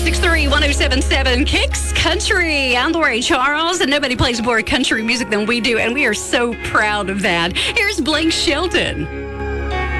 1077 Kicks Country. I'm Lori Charles, and nobody plays more country music than we do, and we are so proud of that. Here's Blake Shelton.